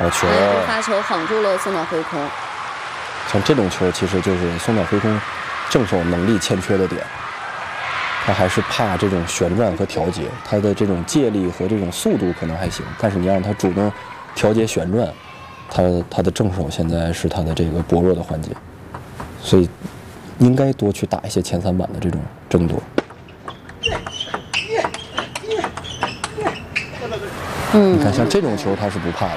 好球！ 发球晃住了松岛辉空。 像这种球，其实就是松岛辉空正手能力欠缺的点。他还是怕这种旋转和调节，他的这种借力和这种速度可能还行，但是你让他主动调节旋转，他的正手现在是他的这个薄弱的环节，所以应该多去打一些前3板的这种争夺。你看像这种球他是不怕的。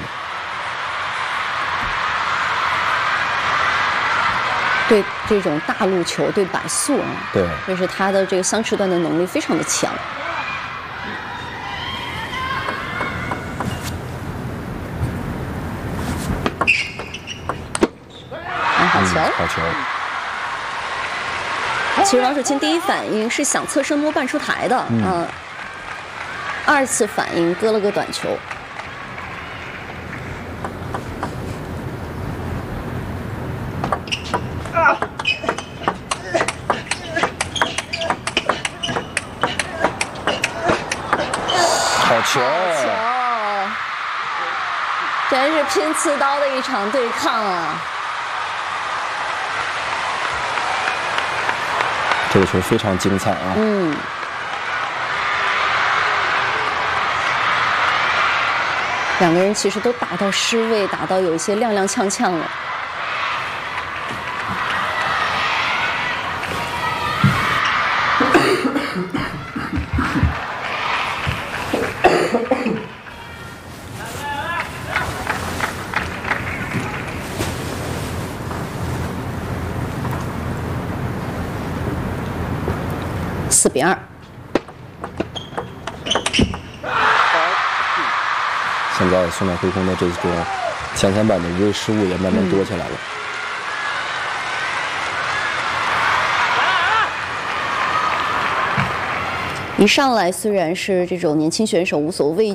对这种大路球，对摆速啊， 对， 就是他的这个相持段的能力非常的强。好球！ 好球！ 其实王楚钦第一反应是想侧身摸半出台的，2次反应割了个短球。 好球！ 真是拼刺刀的一场对抗啊！ 这个球非常精彩啊！ 两个人其实都打到失位，打到有一些踉踉跄跄了。4比2。 现在松岛辉空的这种前3板的无谓失误也慢慢多起来了。 一上来虽然是这种年轻选手无所畏惧。